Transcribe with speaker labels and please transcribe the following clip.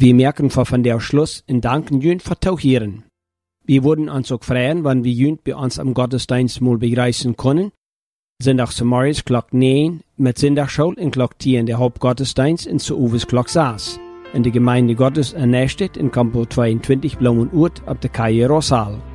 Speaker 1: Wir merken von der Schluss und danken Jünd für Tauchieren. Wir würden uns auch freuen, wenn wir Jünd bei uns am Gottesdienst mal begreifen können. Sonntags morgens Glock 9 mit Sonntagsschule und Glock 10 der Hauptgottesdienst in zu Uwes Glock 6. In der Gemeinde Gottes in Nästedt in Kampo 22 Blumenurt auf der Kaie Rosal.